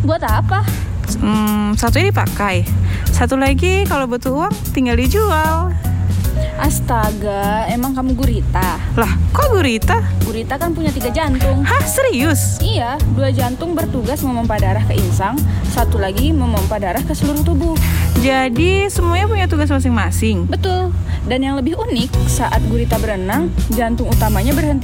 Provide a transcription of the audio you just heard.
Buat apa? Satu ini dipakai. Satu lagi kalau butuh uang tinggal dijual. Astaga, emang kamu gurita? Lah, kok gurita? Gurita kan punya 3 jantung. Hah, serius? Iya, 2 jantung bertugas memompa darah ke insang, 1 lagi memompa darah ke seluruh tubuh. Jadi semuanya punya tugas masing-masing. Betul. Dan yang lebih unik, saat gurita berenang, jantung utamanya berhenti